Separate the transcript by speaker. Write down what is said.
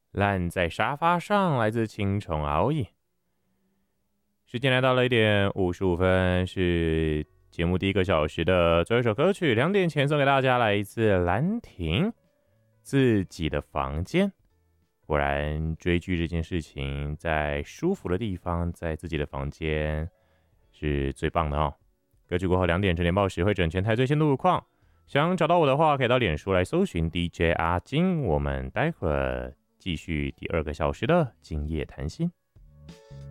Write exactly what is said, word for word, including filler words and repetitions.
Speaker 1: 烂在沙发上，来自青虫熬夜。时间来到了一点五十五分，是节目第一个小时的最后一首歌曲。两点前送给大家，来自兰亭，自己的房间。果然，追剧这件事情，在舒服的地方，在自己的房间是最棒的哦。歌曲过后两点整点报时会整全台最新路况。想找到我的话，可以到脸书来搜寻 D J 阿金。我们待会儿继续第二个小时的今夜谈心。